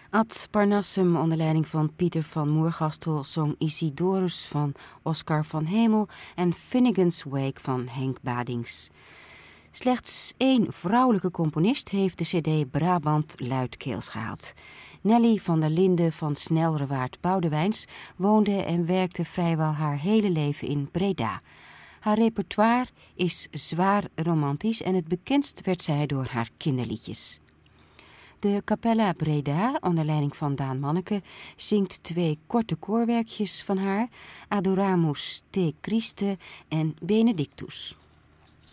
Ad Parnassum onder leiding van Pieter van Moergastel zong Isidorus van Oscar van Hemel en Finnegan's Wake van Henk Badings. Slechts 1 vrouwelijke componist heeft de cd Brabant luidkeels gehaald. Nelly van der Linden van Snelrewaard Boudewijns woonde en werkte vrijwel haar hele leven in Breda. Haar repertoire is zwaar romantisch en het bekendst werd zij door haar kinderliedjes. De Capella Breda, onder leiding van Daan Manneke, zingt 2 korte koorwerkjes van haar, Adoramus te Christe en Benedictus.